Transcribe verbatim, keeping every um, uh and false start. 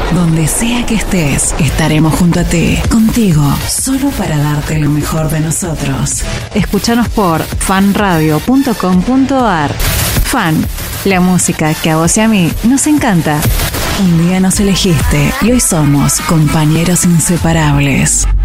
Donde sea que estés, estaremos junto a ti, contigo, solo para darte lo mejor de nosotros. Escúchanos por fan radio punto com punto ar. Fan, la música que a vos y a mí nos encanta. Un día nos elegiste y hoy somos compañeros inseparables.